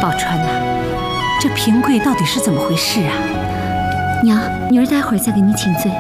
宝钏呐，这平贵到底是怎么回事啊？ 娘，女儿待会儿再给你请罪。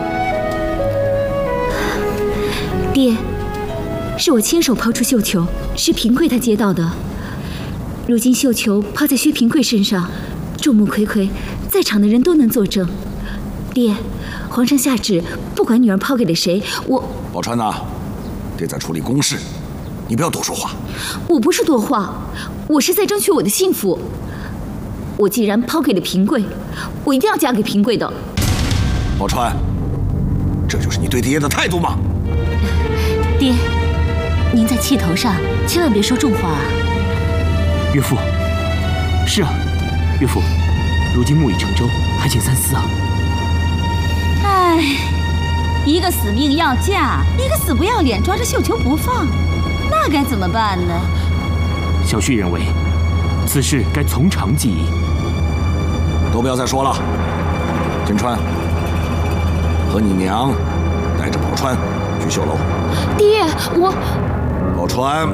爹，是我亲手抛出绣球，是平贵他接到的。如今绣球抛在薛平贵身上，众目睽睽，在场的人都能作证。爹，皇上下旨，不管女儿抛给了谁，我…… 宝钏呐，爹在处理公事，你不要多说话。 我不是多话，我是在争取我的幸福。我既然抛给了平贵，我一定要嫁给平贵的。 宝钏，这就是你对爹的态度吗？ 爹，您在气头上，千万别说重话啊！ 岳父，是啊，岳父，如今木已成舟，还请三思啊！ 唉，一个死命要嫁，一个死不要脸抓着绣球不放，那该怎么办呢？ 小婿认为，此事该从长计议。 都不要再说了，金钏，和你娘带着宝钏去绣楼。 爹，我…… 宝钏，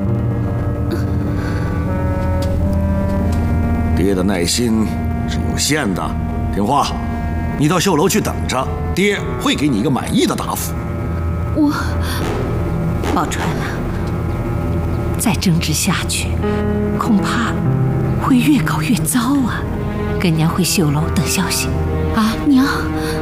爹的耐心是有限的，听话，你到绣楼去等着，爹会给你一个满意的答复。 我…… 宝钏呐，再争执下去，恐怕会越搞越糟啊！跟娘回绣楼等消息。 啊，娘。